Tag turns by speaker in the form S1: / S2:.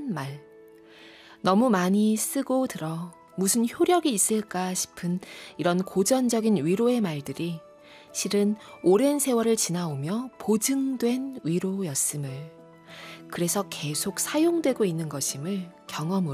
S1: 하는 말. 너무 많이 쓰고 들어 무슨 효력이 있을까 싶은 이런 고전적인 위로의 말들이 실은 오랜 세월을 지나오며 보증된 위로였음을, 그래서 계속 사용되고 있는 것임을 경험으로